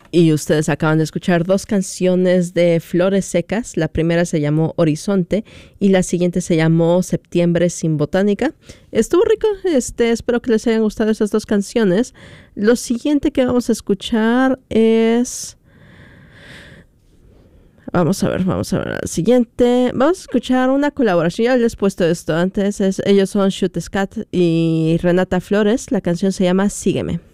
Y ustedes acaban de escuchar 2 canciones de Flores Secas. La primera se llamó Horizonte y la siguiente se llamó Septiembre sin Botánica. Estuvo rico, espero que les hayan gustado esas 2 canciones. Lo siguiente que vamos a escuchar es... Vamos a ver la siguiente. Vamos a escuchar una colaboración. Ya les he puesto esto antes. Ellos son Shoot Scat y Renata Flores. La canción se llama Sígueme.